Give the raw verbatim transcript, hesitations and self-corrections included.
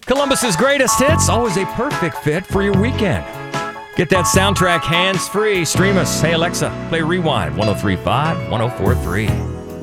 Columbus's greatest hits, always a perfect fit for your weekend. Get that soundtrack hands-free. Stream us. Hey, Alexa, play Rewind one oh three point five, one oh four point three.